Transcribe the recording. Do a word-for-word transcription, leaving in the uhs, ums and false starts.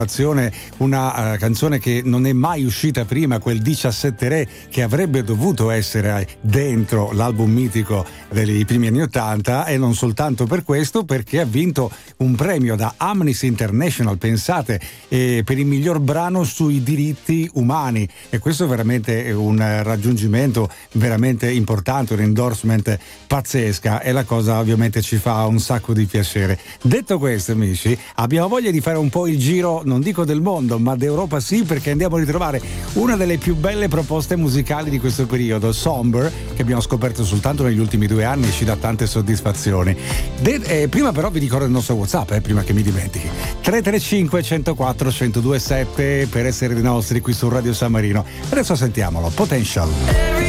una uh, canzone che non è mai uscita prima, quel diciassette Re che avrebbe dovuto essere dentro l'album mitico dei primi anni ottanta, e non soltanto per questo, perché ha vinto un premio da Amnesty International, pensate, eh, per il miglior brano sui diritti umani, e questo è veramente un raggiungimento veramente importante, un endorsement pazzesca, e la cosa ovviamente ci fa un sacco di piacere. Detto questo, amici, abbiamo voglia di fare un po' il giro, non dico del mondo, ma d'Europa sì, perché andiamo a ritrovare una delle più belle proposte musicali di questo periodo, Somber, che abbiamo scoperto soltanto negli ultimi due anni e ci dà tante soddisfazioni. De- eh, prima però vi ricordo il nostro WhatsApp, eh, prima che mi dimentichi. tre tre cinque, uno zero quattro, uno zero due sette per essere dei nostri qui su Radio San Marino. Adesso sentiamolo, Potential.